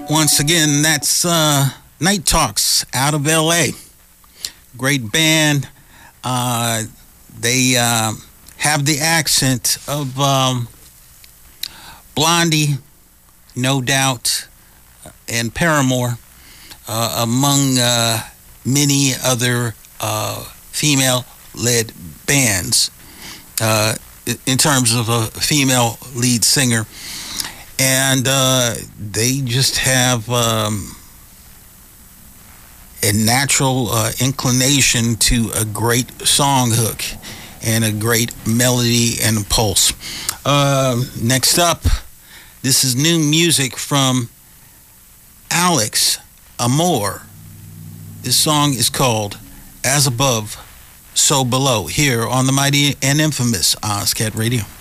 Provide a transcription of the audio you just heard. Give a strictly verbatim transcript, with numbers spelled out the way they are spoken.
Once again, that's uh, Night Talks out of L A. Great band. Uh, they uh, have the accent of um, Blondie, No Doubt, and Paramore, uh, among uh, many other uh, female-led bands uh, in terms of a female lead singer. And uh, they just have um, a natural uh, inclination to a great song hook and a great melody and pulse. Uh, next up, this is new music from Alex Amor. This song is called As Above, So Below, here on the mighty and infamous Ozcat Radio.